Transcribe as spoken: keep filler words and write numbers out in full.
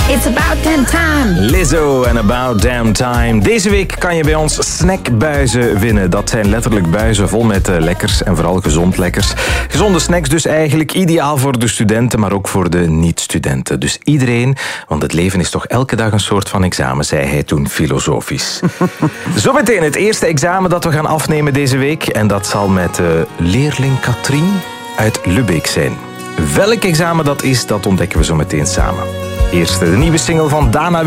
It's about damn time. Lizzo en About Damn Time. Deze week kan je bij ons snackbuizen winnen. Dat zijn letterlijk buizen vol met uh, lekkers en vooral gezond lekkers. Gezonde snacks dus eigenlijk ideaal voor de studenten, maar ook voor de niet-studenten. Dus iedereen, want het leven is toch elke dag een soort van examen, zei hij toen filosofisch. Zometeen het eerste examen dat we gaan afnemen deze week. En dat zal met uh, leerling Katrien uit Lübeck zijn. Welk examen dat is, dat ontdekken we zo meteen samen. Eerst de nieuwe single van Dana